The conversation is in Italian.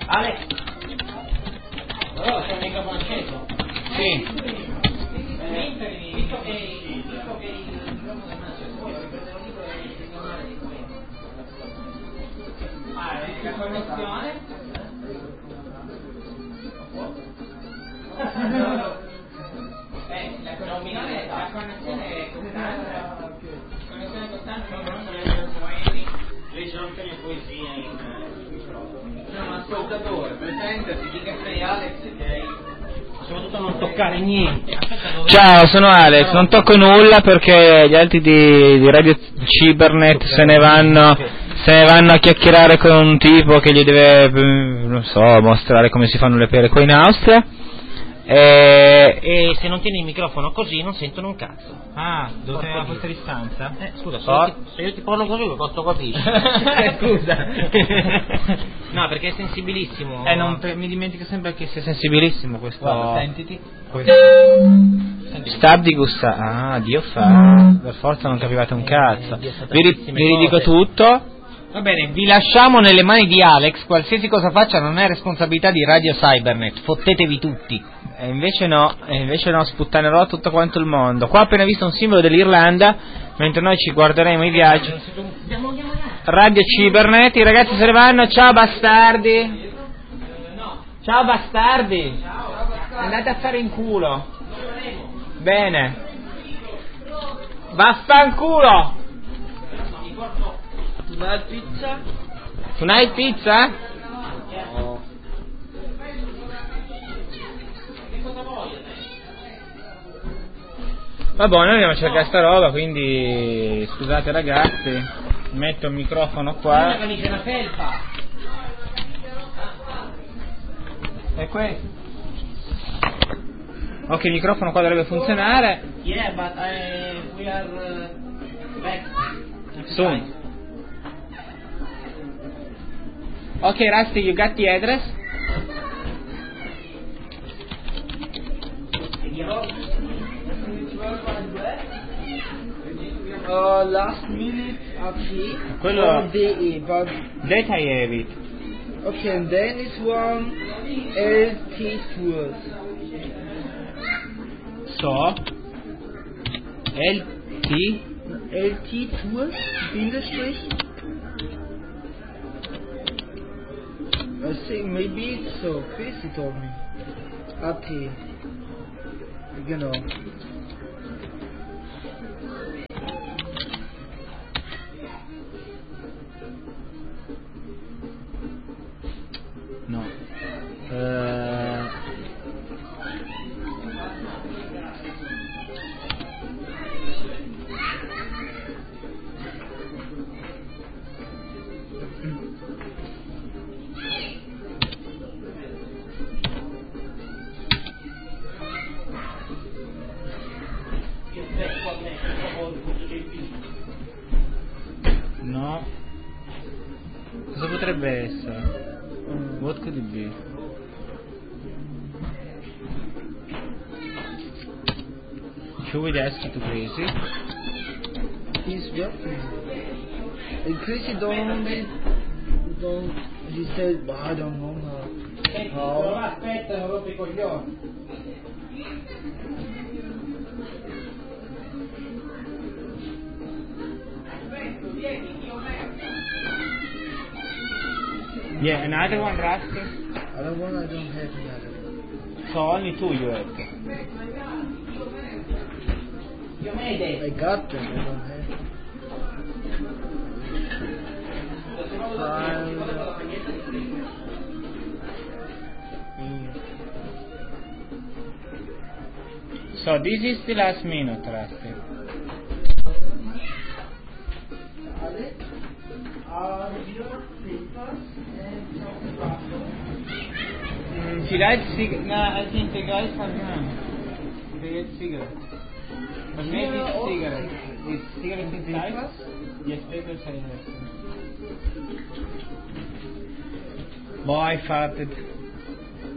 Ale. Però c'è un microfono acceso. Sì. Visto che il microfono è acceso, poi lo riprendevo libero e il normale di qui. La connessione? La connessione è costante. La connessione è costante, non sono le poemi. Lei c'è anche le poesie in c'è un ascoltatore presente, si dica sei Alex che soprattutto non toccare niente. Ciao, sono Alex, non tocco nulla perché gli altri di Radio Cibernet se ne vanno a chiacchierare con un tipo che gli deve, non so, mostrare come si fanno le pere qua in Austria. E se non tieni il microfono così non sentono un cazzo. Ah, dove sei a questa distanza? Scusa, se io ti parlo così posso capisci. Scusa. No, perché è sensibilissimo. Mi dimentico sempre che sia sensibilissimo questo. Guarda, sentiti. Stabdigus, Dio fa. Per forza non capivate un cazzo. Vi ridico tutto. Va bene, vi lasciamo nelle mani di Alex, qualsiasi cosa faccia non è responsabilità di Radio Cybernet, fottetevi tutti. E invece no, sputtanerò tutto quanto il mondo. Qua ho appena visto un simbolo dell'Irlanda, mentre noi ci guarderemo i viaggi. Radio Cibernet, i ragazzi se ne vanno, ciao bastardi. Ciao bastardi. Andate a fare in culo. Bene. Vaffanculo. Pizza? Tonight pizza? No. Va buono, noi andiamo a cercare sta roba, quindi scusate ragazzi, metto il microfono qua. Una camicia, una felpa. E questo. Ok, il microfono qua dovrebbe funzionare. Yeah, but we are back. Soon. Ok, Rusty, you got the address? Last minute AP Quello DE, but that I have it. okay, and then it's one LT tours. So LT tours, Bindestrich. I think maybe it's so. Chris told me. AP. Genau. No. No. Cosa potrebbe essere? What could it be? Should we ask it to Crazy? He's working. And Chrissy don't. He said, well, I don't know how. Aspetta, non rompi i coglioni. Yeah, another one, Rusty. Other one I don't have another one. So only two you have. I got them, I don't have. So this is the last minute, Rusty. Vielleicht no, I think the guys have none. They get cigarettes. But maybe it's cigarettes. Is cigarettes inside? Yes, papers I have. Boy, I farted.